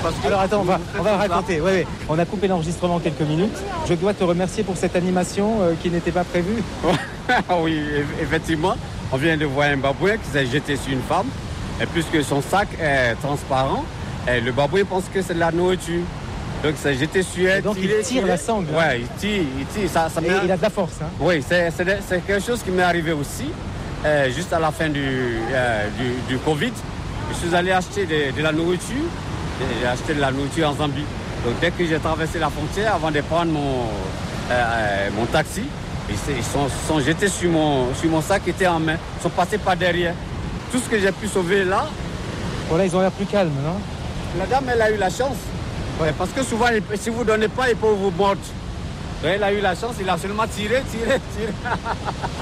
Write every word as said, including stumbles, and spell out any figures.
Parce que Alors attends, on va, vous on va faites raconter. Ouais, ouais. On a coupé l'enregistrement quelques minutes. Je dois te remercier pour cette animation euh, qui n'était pas prévue. Oui, effectivement. On vient de voir un babouin qui s'est jeté sur une femme. Et puisque son sac est transparent, et le babouin pense que c'est de la nourriture. Donc, il s'est jeté sur elle. Et donc, tiré, il tire tiré. la sangle. Hein. Ouais, il tire, il tire. Ça, ça Et il a de la force. Hein. Oui, c'est, c'est, c'est quelque chose qui m'est arrivé aussi, euh, juste à la fin du, euh, du, du Covid. Je suis allé acheter de, de la nourriture. J'ai acheté de la nourriture en Zambie. Donc, dès que j'ai traversé la frontière, avant de prendre mon, euh, mon taxi, ils sont, sont jetés sur mon, sur mon sac qui était en main. Ils sont passés par derrière. Tout ce que j'ai pu sauver là. Voilà, ils ont l'air plus calmes, non? La dame, elle a eu la chance. Ouais, parce que souvent, si vous ne donnez pas, ils peuvent vous mordre. Elle a eu la chance, il a seulement tiré, tiré, tiré.